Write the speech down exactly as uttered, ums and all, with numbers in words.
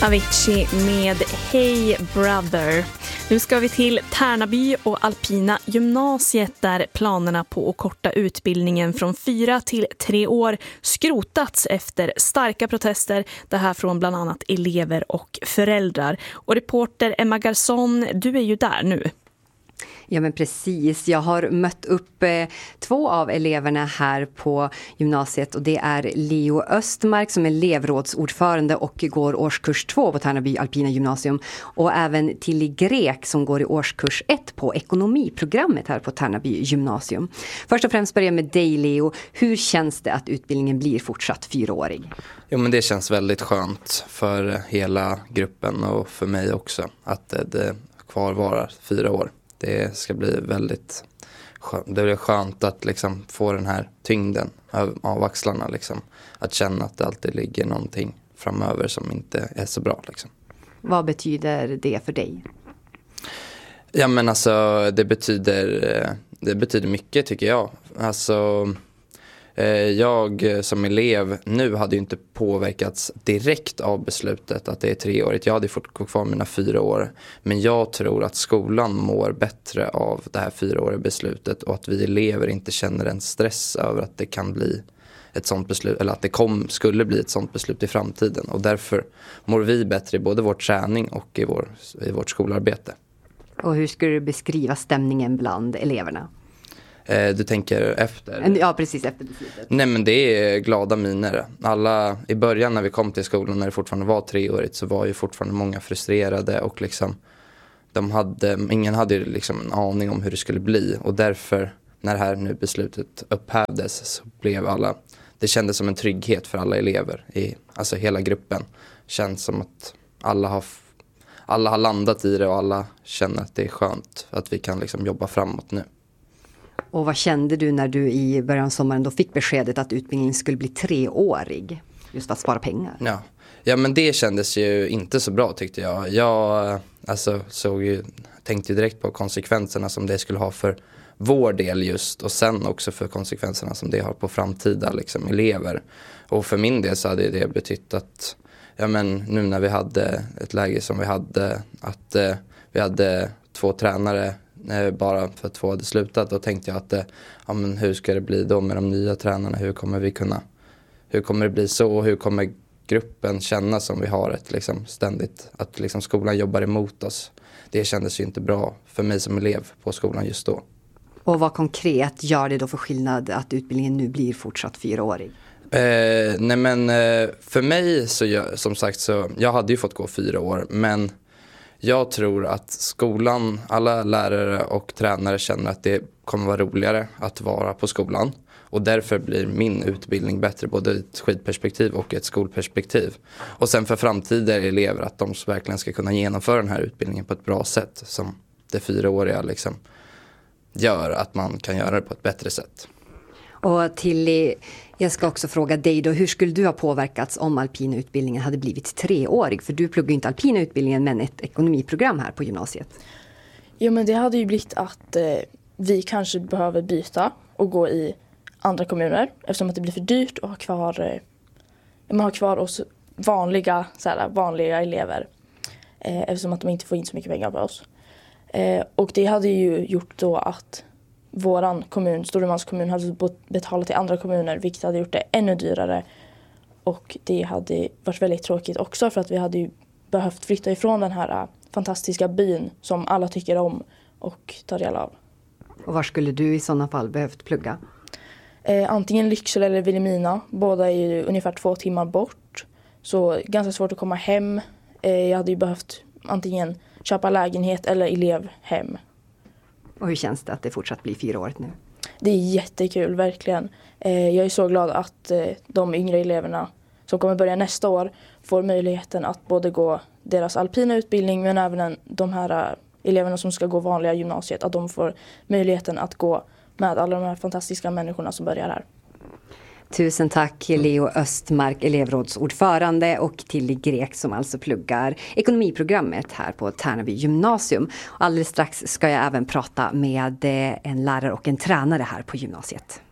Avicii med Hey Brother. Nu ska vi till Tärnaby och Alpina gymnasiet där planerna på att korta utbildningen från fyra till tre år skrotats efter starka protester. Det här från bland annat elever och föräldrar. Och reporter Emma Garson, du är ju där nu. Ja men precis, jag har mött upp eh, två av eleverna här på gymnasiet och det är Leo Östmark som är elevrådsordförande och går årskurs två på Tärnaby Alpina gymnasium och även Tilly Grek som går i årskurs ett på ekonomiprogrammet här på Tärnaby gymnasium. Först och främst börjar jag med dig Leo, hur känns det att utbildningen blir fortsatt fyraårig? Jo men det känns väldigt skönt för hela gruppen och för mig också att det kvarvarar fyra år. Det ska bli väldigt skönt. Det blir skönt att liksom få den här tyngden av, av axlarna. Liksom. Att känna att det alltid ligger någonting framöver som inte är så bra. Liksom. Vad betyder det för dig? Ja men alltså det betyder, det betyder mycket tycker jag. Alltså jag som elev nu hade ju inte påverkats direkt av beslutet att det är treårigt. Jag hade fått gå kvar mina fyra år. Men jag tror att skolan mår bättre av det här fyraåriga beslutet och att vi elever inte känner en stress över att det kan bli ett sånt beslut eller att det kom, skulle bli ett sånt beslut i framtiden. Och därför mår vi bättre i både vår träning och i, vår, i vårt skolarbete. Och hur skulle du beskriva stämningen bland eleverna? Du tänker efter? Ja, precis efter beslutet. Nej, men det är glada miner. Alla, i början när vi kom till skolan, när det fortfarande var treårigt, så var ju fortfarande många frustrerade och liksom, de hade, ingen hade ju liksom en aning om hur det skulle bli. Och därför, när det här nu beslutet upphävdes, så blev alla, det kändes som en trygghet för alla elever. I, alltså hela gruppen känns som att alla har, alla har landat i det och alla känner att det är skönt att vi kan liksom jobba framåt nu. Och vad kände du när du i början av sommaren då fick beskedet att utbildningen skulle bli treårig? Just för att spara pengar. Ja, ja men det kändes ju inte så bra tyckte jag. Jag alltså, såg ju, tänkte ju direkt på konsekvenserna som det skulle ha för vår del just. Och sen också för konsekvenserna som det har på framtida liksom, elever. Och för min del så hade det betytt att ja, men, nu när vi hade ett läge som vi hade, att eh, vi hade två tränare bara för att två hade slutat, då tänkte jag att ja, men hur ska det bli då med de nya tränarna, hur kommer vi kunna hur kommer det bli så, hur kommer gruppen känna som vi har ett liksom ständigt, att liksom skolan jobbar emot oss. Det kändes ju inte bra för mig som elev på skolan just då. Och vad konkret gör det då för skillnad att utbildningen nu blir fortsatt fyraårig? Eh, nej men eh, för mig så jag, som sagt så jag hade ju fått gå fyra år, men jag tror att skolan, alla lärare och tränare känner att det kommer vara roligare att vara på skolan. Och därför blir min utbildning bättre, både ett skidperspektiv och ett skolperspektiv. Och sen för framtida elever att de verkligen ska kunna genomföra den här utbildningen på ett bra sätt. Som det fyraåriga liksom gör att man kan göra det på ett bättre sätt. Och Tilly, jag ska också fråga dig då, hur skulle du ha påverkats om alpina utbildningen hade blivit treårig? För du pluggar inte alpina utbildningen men ett ekonomiprogram här på gymnasiet. Ja men det hade ju blivit att eh, vi kanske behöver byta och gå i andra kommuner. Eftersom att det blir för dyrt att ha kvar, eh, man har kvar oss vanliga, såhär, vanliga elever. Eh, eftersom att de inte får in så mycket pengar på oss. Eh, och det hade ju gjort då att våran kommun, Storumans kommun, hade betalat till andra kommuner, vilket hade gjort det ännu dyrare. Och det hade varit väldigt tråkigt också, för att vi hade ju behövt flytta ifrån den här fantastiska byn som alla tycker om och tar del av. Och var skulle du i sådana fall behövt plugga? Eh, antingen Lycksele eller Vilhelmina. Båda är ju ungefär två timmar bort. Så ganska svårt att komma hem. Eh, jag hade ju behövt antingen köpa lägenhet eller elevhem. Och hur känns det att det fortsatt blir fyra år nu? Det är jättekul, verkligen. Jag är så glad att de yngre eleverna som kommer börja nästa år får möjligheten att både gå deras alpina utbildning, men även de här eleverna som ska gå vanliga gymnasiet, att de får möjligheten att gå med alla de här fantastiska människorna som börjar här. Tusen tack Leo Östmark, elevrådsordförande, och Tilly Grek som alltså pluggar ekonomiprogrammet här på Tärnaby gymnasium. Alldeles strax ska jag även prata med en lärare och en tränare här på gymnasiet.